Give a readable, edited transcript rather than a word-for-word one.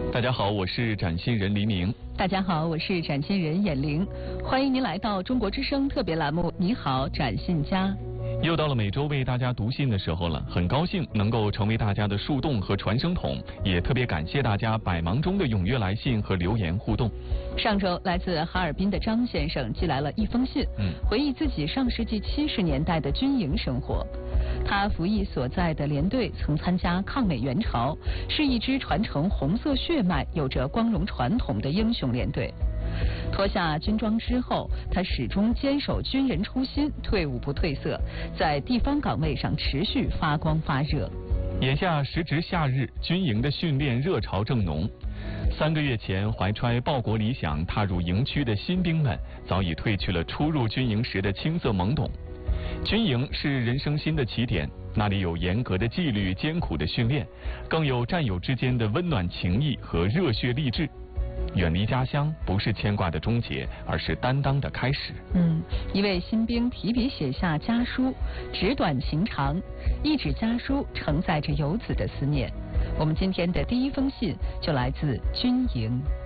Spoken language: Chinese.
大家好，我是展信人黎明。 大家好，我是展信人闫玲。欢迎您来到中国之声特别栏目《你好，展信家》。 又到了每周为大家读信的时候了，很高兴能够成为大家的树洞和传声筒，也特别感谢大家百忙中的踊跃来信和留言互动。 上周来自哈尔滨的张先生寄来了一封信，回忆自己上世纪70年代的军营生活。他服役所在的连队曾参加抗美援朝，是一支传承红色血脉、有着光荣传统的英雄连队。脱下军装之后，他始终坚守军人初心，退伍不褪色，在地方岗位上持续发光发热。 眼下时值夏日，军营的训练热潮正浓。3个月前怀揣报国理想踏入营区的新兵们，早已褪去了初入军营时的青涩懵懂。军营是人生新的起点，那里有严格的纪律、艰苦的训练，更有战友之间的温暖情谊和热血励志。远离家乡不是牵挂的终结，而是担当的开始。 一位新兵提笔写下家书，纸短情长，一纸家书承载着游子的思念。我们今天的第一封信就来自军营。